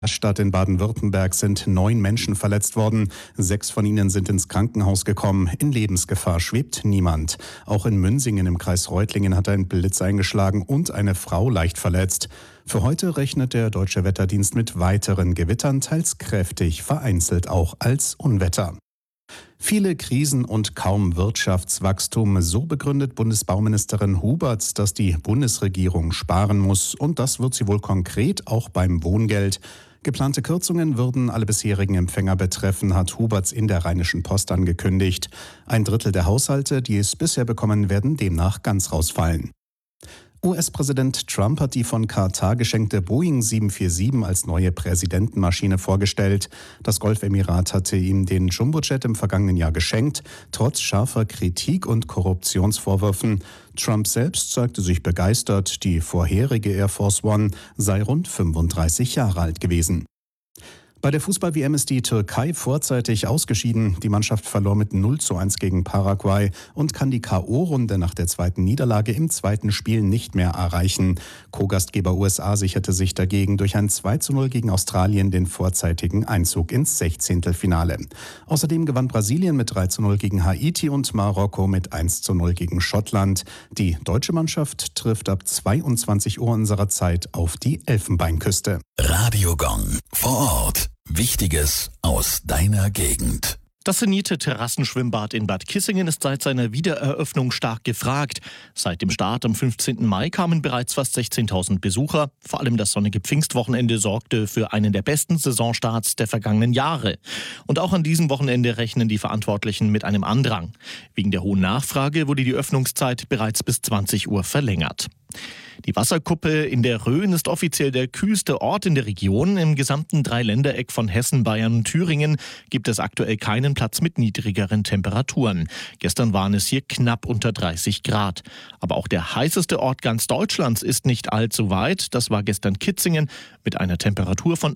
Stadt in Baden-Württemberg sind 9 Menschen verletzt worden. 6 von ihnen sind ins Krankenhaus gekommen. In Lebensgefahr schwebt niemand. Auch in Münsingen im Kreis Reutlingen hat ein Blitz eingeschlagen und eine Frau leicht verletzt. Für heute rechnet der Deutsche Wetterdienst mit weiteren Gewittern, teils kräftig, vereinzelt auch als Unwetter. Viele Krisen und kaum Wirtschaftswachstum, so begründet Bundesbauministerin Huberts, dass die Bundesregierung sparen muss. Und das wird sie wohl konkret auch beim Wohngeld. Geplante Kürzungen würden alle bisherigen Empfänger betreffen, hat Huberts in der Rheinischen Post angekündigt. 1/3 der Haushalte, die es bisher bekommen, werden demnach ganz rausfallen. US-Präsident Trump hat die von Katar geschenkte Boeing 747 als neue Präsidentenmaschine vorgestellt. Das Golfemirat hatte ihm den Jumbojet im vergangenen Jahr geschenkt, trotz scharfer Kritik und Korruptionsvorwürfen. Trump selbst zeigte sich begeistert. Die vorherige Air Force One sei rund 35 Jahre alt gewesen. Bei der Fußball-WM ist die Türkei vorzeitig ausgeschieden. Die Mannschaft verlor mit 0:1 gegen Paraguay und kann die K.O.-Runde nach der zweiten Niederlage im zweiten Spiel nicht mehr erreichen. Co-Gastgeber USA sicherte sich dagegen durch ein 2:0 gegen Australien den vorzeitigen Einzug ins 16. Außerdem gewann Brasilien mit 3:0 gegen Haiti und Marokko mit 1:0 gegen Schottland. Die deutsche Mannschaft trifft ab 22 Uhr unserer Zeit auf die Elfenbeinküste. Radio Gong vor Ort. Wichtiges aus deiner Gegend. Das sanierte Terrassenschwimmbad in Bad Kissingen ist seit seiner Wiedereröffnung stark gefragt. Seit dem Start am 15. Mai kamen bereits fast 16.000 Besucher. Vor allem das sonnige Pfingstwochenende sorgte für einen der besten Saisonstarts der vergangenen Jahre. Und auch an diesem Wochenende rechnen die Verantwortlichen mit einem Andrang. Wegen der hohen Nachfrage wurde die Öffnungszeit bereits bis 20 Uhr verlängert. Die Wasserkuppe in der Rhön ist offiziell der kühlste Ort in der Region. Im gesamten Dreiländereck von Hessen, Bayern und Thüringen gibt es aktuell keinen Platz mit niedrigeren Temperaturen. Gestern waren es hier knapp unter 30 Grad. Aber auch der heißeste Ort ganz Deutschlands ist nicht allzu weit. Das war gestern Kitzingen mit einer Temperatur von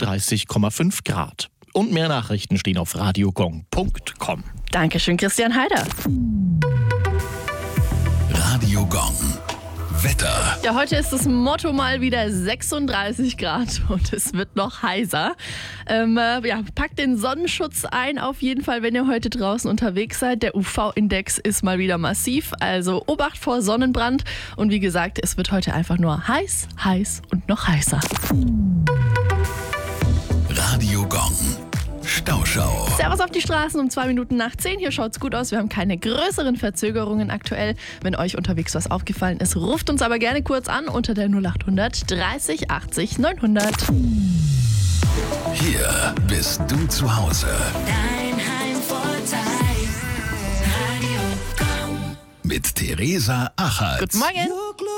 38,5 Grad. Und mehr Nachrichten stehen auf radiogong.com. Dankeschön, Christian Heider. Radio Gong. Wetter. Ja, heute ist das Motto mal wieder 36 Grad und es wird noch heißer. Packt den Sonnenschutz ein, auf jeden Fall, wenn ihr heute draußen unterwegs seid. Der UV-Index ist mal wieder massiv, also Obacht vor Sonnenbrand. Und wie gesagt, es wird heute einfach nur heiß, heiß und noch heißer. Radio Gong. Stauschau. Servus auf die Straßen um 2:10. Hier schaut's gut aus. Wir haben keine größeren Verzögerungen aktuell. Wenn euch unterwegs was aufgefallen ist, ruft uns aber gerne kurz an unter der 0800 30 80 900. Hier bist du zu Hause. Dein Heimvorteil. Radio Gong. Mit Theresa Achatz. Guten Morgen.